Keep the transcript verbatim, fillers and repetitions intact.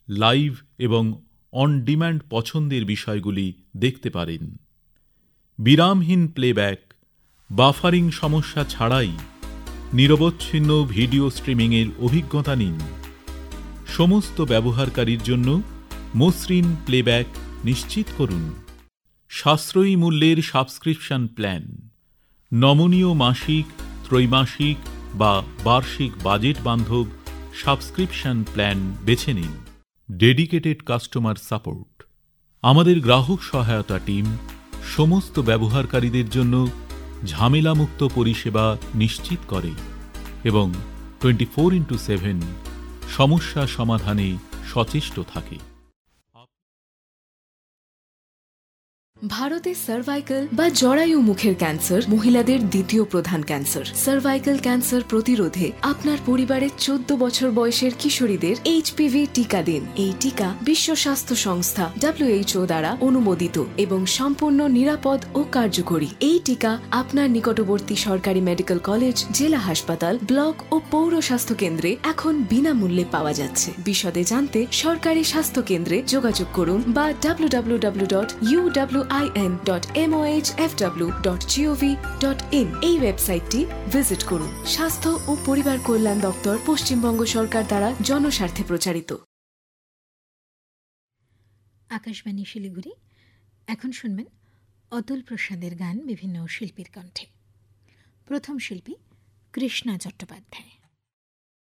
Live এবং on demand পছন্দের বিষয়গুলি দেখতে পারেন। বিরামহীন প্লেব্যাক, বাফারিং সমস্যা ছাড়াই নিরবচ্ছিন্ন ভিডিও স্ট্রিমিংয়ের অভিজ্ঞতা নিন। সমস্ত ব্যবহারকারীর জন্য মসৃণ প্লেব্যাক নিশ্চিত করুন। সাশ্রয়ী মূল্যের সাবস্ক্রিপশন প্ল্যান, নমনীয় মাসিক, ত্রৈমাসিক বা বার্ষিক বাজেট বান্ধব সাবস্ক্রিপশন প্ল্যান বেছে নিন। ডেডিকেটেড কাস্টমার সাপোর্ট, আমাদের গ্রাহক সহায়তা টিম সমস্ত ব্যবহারকারীদের জন্য ঝামেলামুক্ত পরিষেবা নিশ্চিত করে এবং টোয়েন্টি ফোর ইন্টু সেভেন সমস্যা সমাধানে সচেষ্ট থাকে। ভারতে সার্ভাইকাল বা জরায়ু মুখের ক্যান্সার মহিলাদের দ্বিতীয় প্রধান ক্যান্সার। সার্ভাইকাল ক্যান্সার প্রতিরোধে আপনার পরিবারের চোদ্দ বছর বয়সের কিশোরীদের এইচপিভি টিকা দিন। এই টিকা বিশ্ব স্বাস্থ্য সংস্থা ডব্লিউএইচও দ্বারা অনুমোদিত এবং সম্পূর্ণ নিরাপদ ও কার্যকরী। এই টিকা আপনার নিকটবর্তী সরকারি মেডিকেল কলেজ, জেলা হাসপাতাল, ব্লক ও পৌর স্বাস্থ্য কেন্দ্রে এখন বিনামূল্যে পাওয়া যাচ্ছে। বিশদে জানতে সরকারি স্বাস্থ্য কেন্দ্রে যোগাযোগ করুন বা W W W dot U W I N dot M O H F W dot G O V dot in এই ওয়েবসাইটটি ভিজিট করুন। স্বাস্থ্য ও পরিবার কল্যাণ দপ্তর, পশ্চিমবঙ্গ সরকার দ্বারা জনস্বার্থে প্রচারিত। আকাশবাণী শিলিগুড়ি। এখন শুনবেন অতুল প্রসাদের গান বিভিন্ন শিল্পীর কণ্ঠে। প্রথম শিল্পী কৃষ্ণা চট্টোপাধ্যায়।